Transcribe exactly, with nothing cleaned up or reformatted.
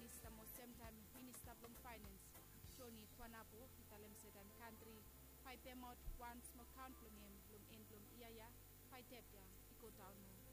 Minister mo same time Minister blum Finance Tony Kwanapo italem sedan country pai pemot once mo count blum yem blum in blum iya ya pai tep ya iko town mo